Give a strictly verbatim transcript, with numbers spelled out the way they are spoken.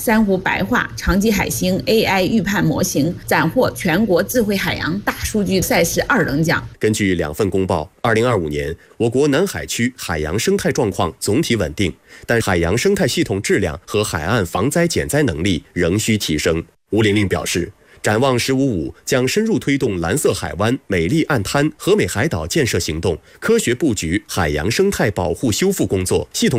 珊瑚白化、长期海星 A I 预判模型，斩获全国智慧海洋大数据赛事二等奖。 根据两份公报，二零二五年我国南海区海洋生态状况总体稳定，但海洋生态系统质量和海岸防灾减灾能力仍需提升。吴玲玲表示，展望“十五五”将深入推动蓝色海湾、美丽岸滩、和美海岛建设行动，科学布局海洋生态保护修复工作，系统